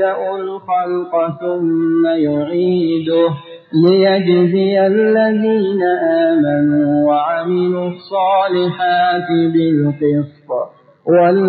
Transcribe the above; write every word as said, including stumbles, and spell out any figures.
الخلق ثم يعيده ليجزي الذين آمنوا وعملوا الصالحات بالقسط.